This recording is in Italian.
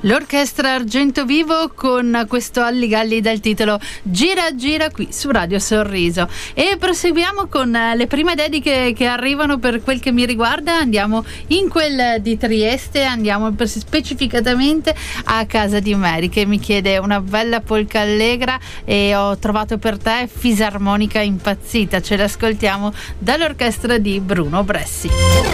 L'orchestra Argento Vivo con questo Alligalli dal titolo Gira Gira qui su Radio Sorriso. E proseguiamo con le prime dediche che arrivano. Per quel che mi riguarda andiamo in quel di Trieste, andiamo specificatamente a casa di Mary che mi chiede una bella polka allegra e ho trovato per te Fisarmonica Impazzita. Ce l'ascoltiamo dall'orchestra di Bruno Bressi.